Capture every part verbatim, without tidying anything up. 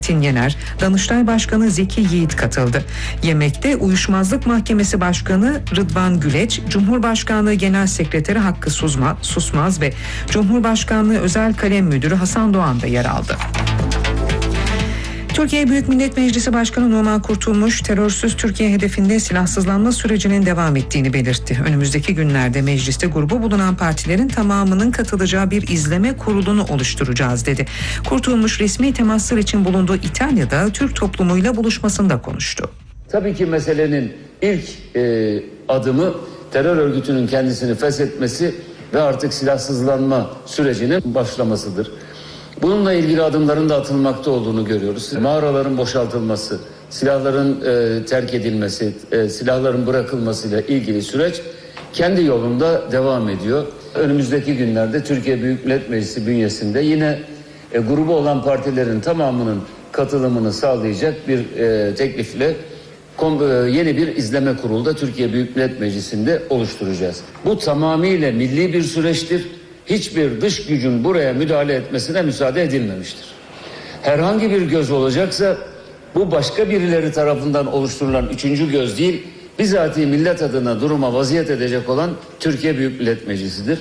Tin Yener, Danıştay Başkanı Zeki Yiğit katıldı. Yemekte Uyuşmazlık Mahkemesi Başkanı Rıdvan Güleç, Cumhurbaşkanlığı Genel Sekreteri Hakkı Susma, Susmaz ve Cumhurbaşkanlığı Özel Kalem Müdürü Hasan Doğan da yer aldı. Türkiye Büyük Millet Meclisi Başkanı Numan Kurtulmuş, terörsüz Türkiye hedefinde silahsızlanma sürecinin devam ettiğini belirtti. Önümüzdeki günlerde mecliste grubu bulunan partilerin tamamının katılacağı bir izleme kurulunu oluşturacağız dedi. Kurtulmuş resmi temaslar için bulunduğu İtalya'da Türk toplumuyla buluşmasında konuştu. Tabii ki meselenin ilk e, adımı terör örgütünün kendisini feshetmesi ve artık silahsızlanma sürecinin başlamasıdır. Bununla ilgili adımların da atılmakta olduğunu görüyoruz. Mağaraların boşaltılması, silahların e, terk edilmesi, e, silahların bırakılmasıyla ilgili süreç kendi yolunda devam ediyor. Önümüzdeki günlerde Türkiye Büyük Millet Meclisi bünyesinde yine e, grubu olan partilerin tamamının katılımını sağlayacak bir e, teklifle kom, e, yeni bir izleme kurulu da Türkiye Büyük Millet Meclisi'nde oluşturacağız. Bu tamamıyla milli bir süreçtir. Hiçbir dış gücün buraya müdahale etmesine müsaade edilmemiştir. Herhangi bir göz olacaksa bu başka birileri tarafından oluşturulan üçüncü göz değil, bizatihi millet adına duruma vaziyet edecek olan Türkiye Büyük Millet Meclisi'dir.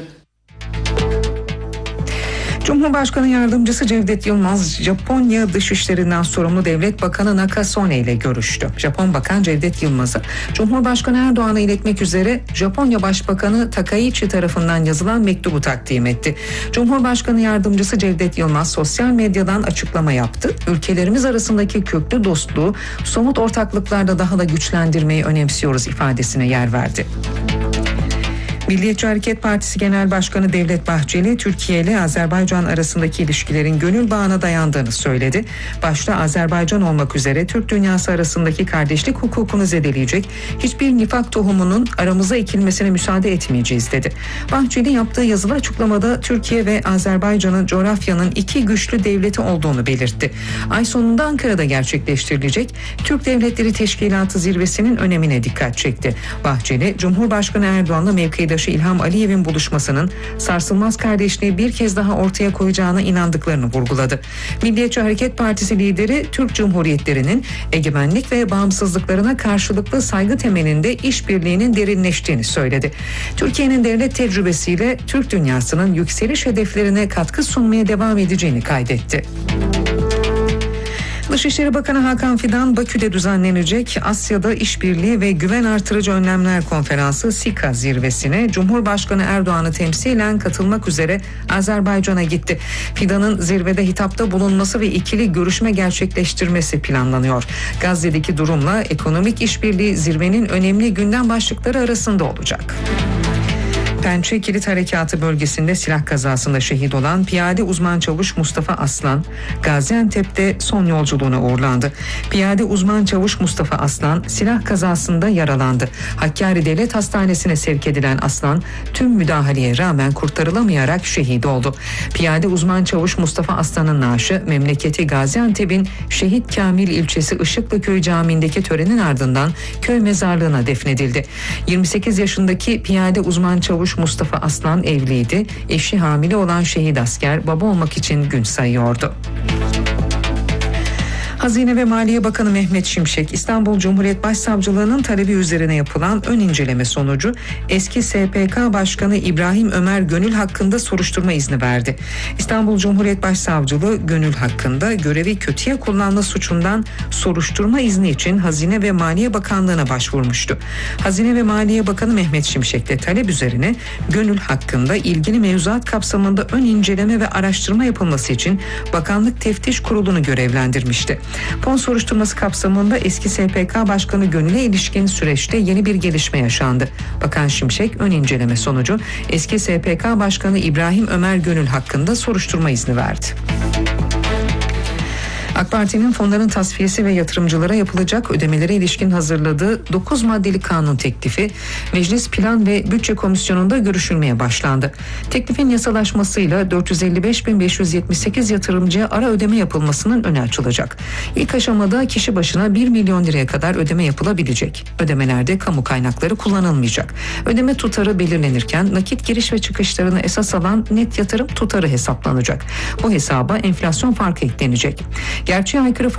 Cumhurbaşkanı Yardımcısı Cevdet Yılmaz, Japonya Dışişlerinden sorumlu Devlet Bakanı Nakasone ile görüştü. Japon Bakan Cevdet Yılmaz'ı Cumhurbaşkanı Erdoğan'a iletmek üzere Japonya Başbakanı Takaichi tarafından yazılan mektubu takdim etti. Cumhurbaşkanı Yardımcısı Cevdet Yılmaz sosyal medyadan açıklama yaptı. Ülkelerimiz arasındaki köklü dostluğu somut ortaklıklarda daha da güçlendirmeyi önemsiyoruz ifadesine yer verdi. Milliyetçi Hareket Partisi Genel Başkanı Devlet Bahçeli, Türkiye ile Azerbaycan arasındaki ilişkilerin gönül bağına dayandığını söyledi. Başta Azerbaycan olmak üzere Türk dünyası arasındaki kardeşlik hukukunu zedeleyecek hiçbir nifak tohumunun aramıza ekilmesine müsaade etmeyeceğiz dedi. Bahçeli yaptığı yazılı açıklamada Türkiye ve Azerbaycan'ın coğrafyanın iki güçlü devleti olduğunu belirtti. Ay sonunda Ankara'da gerçekleştirilecek Türk Devletleri Teşkilatı zirvesinin önemine dikkat çekti. Bahçeli, Cumhurbaşkanı Erdoğan'la mevkidaşı İlham Aliyev'in buluşmasının sarsılmaz kardeşliği bir kez daha ortaya koyacağına inandıklarını vurguladı. Milliyetçi Hareket Partisi lideri Türk Cumhuriyetlerinin egemenlik ve bağımsızlıklarına karşılıklı saygı temelinde işbirliğinin derinleştiğini söyledi. Türkiye'nin devlet tecrübesiyle Türk dünyasının yükseliş hedeflerine katkı sunmaya devam edeceğini kaydetti. Dışişleri Bakanı Hakan Fidan, Bakü'de düzenlenecek Asya'da İşbirliği ve Güven Artırıcı Önlemler Konferansı SİKA zirvesine Cumhurbaşkanı Erdoğan'ı temsilen katılmak üzere Azerbaycan'a gitti. Fidan'ın zirvede hitapta bulunması ve ikili görüşme gerçekleştirmesi planlanıyor. Gazze'deki durumla ekonomik işbirliği zirvenin önemli gündem başlıkları arasında olacak. Pençe Kilit Harekatı bölgesinde silah kazasında şehit olan piyade uzman çavuş Mustafa Aslan, Gaziantep'te son yolculuğuna uğurlandı. Piyade uzman çavuş Mustafa Aslan silah kazasında yaralandı. Hakkari Devlet Hastanesi'ne sevk edilen Aslan, tüm müdahaleye rağmen kurtarılamayarak şehit oldu. Piyade uzman çavuş Mustafa Aslan'ın naaşı memleketi Gaziantep'in Şehit Kamil ilçesi Işıklıköy Camii'ndeki törenin ardından köy mezarlığına defnedildi. yirmi sekiz yaşındaki piyade uzman çavuş Mustafa Aslan evliydi. Eşi hamile olan şehit asker baba olmak için gün sayıyordu. Hazine ve Maliye Bakanı Mehmet Şimşek, İstanbul Cumhuriyet Başsavcılığı'nın talebi üzerine yapılan ön inceleme sonucu eski S P K Başkanı İbrahim Ömer Gönül hakkında soruşturma izni verdi. İstanbul Cumhuriyet Başsavcılığı Gönül hakkında görevi kötüye kullanma suçundan soruşturma izni için Hazine ve Maliye Bakanlığı'na başvurmuştu. Hazine ve Maliye Bakanı Mehmet Şimşek de talep üzerine Gönül hakkında ilgili mevzuat kapsamında ön inceleme ve araştırma yapılması için Bakanlık Teftiş Kurulu'nu görevlendirmişti. Fon soruşturması kapsamında eski S P K Başkanı Gönül'e ilişkin süreçte yeni bir gelişme yaşandı. Bakan Şimşek ön inceleme sonucu eski S P K Başkanı İbrahim Ömer Gönül hakkında soruşturma izni verdi. AK Parti'nin fonların tasfiyesi ve yatırımcılara yapılacak ödemelere ilişkin hazırladığı dokuz maddelik kanun teklifi Meclis Plan ve Bütçe Komisyonu'nda görüşülmeye başlandı. Teklifin yasalaşmasıyla dört yüz elli beş bin beş yüz yetmiş sekiz yatırımcıya ara ödeme yapılmasının önü açılacak. İlk aşamada kişi başına bir milyon liraya kadar ödeme yapılabilecek. Ödemelerde kamu kaynakları kullanılmayacak. Ödeme tutarı belirlenirken nakit giriş ve çıkışlarını esas alan net yatırım tutarı hesaplanacak. Bu hesaba enflasyon farkı eklenecek. Gerçeğe aykırı